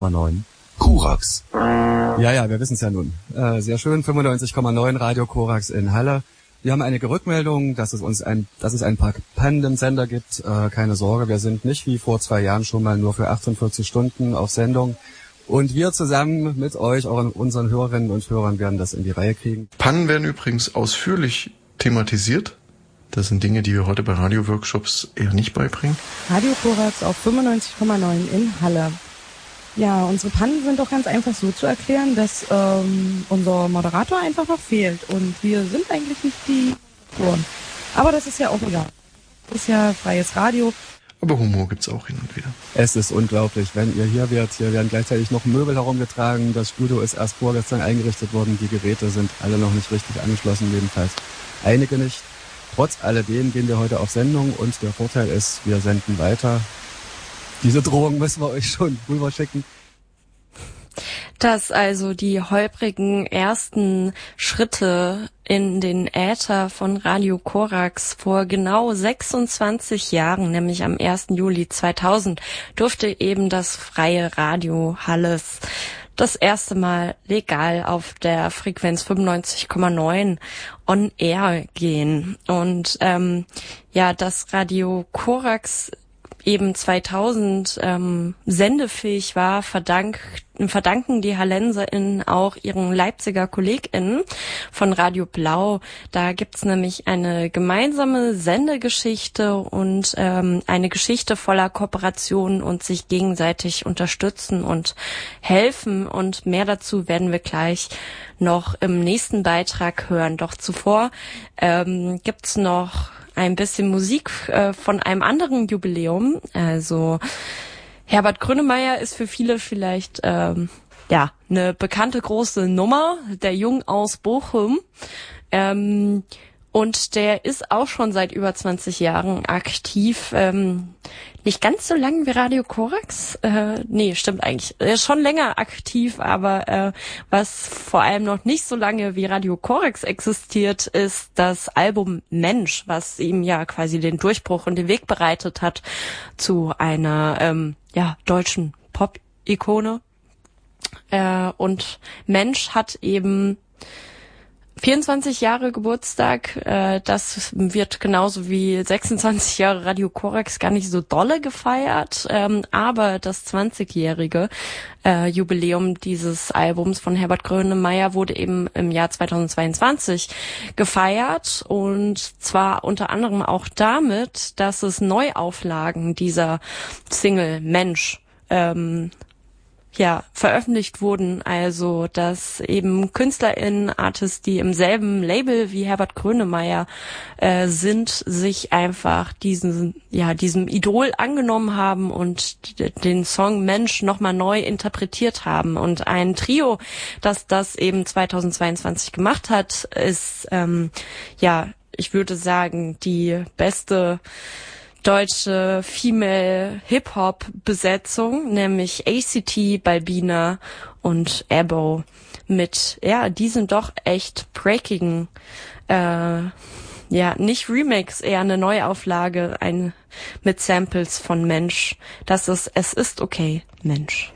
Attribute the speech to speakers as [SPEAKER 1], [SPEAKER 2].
[SPEAKER 1] 9. Korax. Ja, wir wissen es ja nun. Sehr schön, 95,9 Radio Korax in Halle. Wir haben einige Rückmeldungen, dass es ein paar Pannen im Sender gibt. Keine Sorge, wir sind nicht wie vor 2 Jahren schon mal nur für 48 Stunden auf Sendung. Und wir zusammen mit euch, unseren Hörerinnen und Hörern, werden das in die Reihe kriegen.
[SPEAKER 2] Pannen werden übrigens ausführlich thematisiert. Das sind Dinge, die wir heute bei Radio-Workshops eher nicht beibringen.
[SPEAKER 3] Radio Korax auf 95,9 in Halle. Ja, unsere Pannen sind doch ganz einfach so zu erklären, dass unser Moderator einfach noch fehlt. Und wir sind eigentlich nicht die Moderatoren. Aber das ist ja auch egal. Das ist ja freies Radio.
[SPEAKER 2] Aber Humor gibt's auch hin und wieder.
[SPEAKER 1] Es ist unglaublich, wenn ihr hier werdet. Hier werden gleichzeitig noch Möbel herumgetragen. Das Studio ist erst vorgestern eingerichtet worden. Die Geräte sind alle noch nicht richtig angeschlossen, jedenfalls einige nicht. Trotz alledem gehen wir heute auf Sendung und der Vorteil ist, wir senden weiter. Diese Drohung müssen wir euch schon rüberschicken.
[SPEAKER 4] Dass also die holprigen ersten Schritte in den Äther von Radio Korax vor genau 26 Jahren, nämlich am 1. Juli 2000, durfte eben das freie Radio Halles das erste Mal legal auf der Frequenz 95,9 on air gehen. Und dass Radio Korax eben 2000 sendefähig war, verdanken die HallenserInnen auch ihren Leipziger KollegInnen von Radio Blau. Da gibt's nämlich eine gemeinsame Sendegeschichte und eine Geschichte voller Kooperation und sich gegenseitig unterstützen und helfen. Und mehr dazu werden wir gleich noch im nächsten Beitrag hören. Doch zuvor gibt's noch ein bisschen Musik von einem anderen Jubiläum. Also Herbert Grönemeyer ist für viele vielleicht eine bekannte große Nummer, der Jung aus Bochum. Und der ist auch schon seit über 20 Jahren aktiv. Nicht ganz so lang wie Radio Korax. Nee, stimmt eigentlich. Er ist schon länger aktiv, aber was vor allem noch nicht so lange wie Radio Korax existiert, ist das Album Mensch, was ihm ja quasi den Durchbruch und den Weg bereitet hat zu einer deutschen Pop-Ikone. Und Mensch hat eben 24 Jahre Geburtstag, das wird genauso wie 26 Jahre Radio Korax gar nicht so dolle gefeiert, aber das 20-jährige Jubiläum dieses Albums von Herbert Grönemeyer wurde eben im Jahr 2022 gefeiert, und zwar unter anderem auch damit, dass es Neuauflagen dieser Single Mensch veröffentlicht wurden, also dass eben KünstlerInnen, Artists, die im selben Label wie Herbert Grönemeyer sind, sich einfach diesem Idol angenommen haben und den Song Mensch nochmal neu interpretiert haben. Und ein Trio, das das eben 2022 gemacht hat, ist ich würde sagen, die beste deutsche Female Hip-Hop-Besetzung, nämlich ACT, Balbina und Abo mit, diesen doch echt breakigen, nicht Remix, eher eine Neuauflage, mit Samples von Mensch. Das ist Es ist okay, Mensch.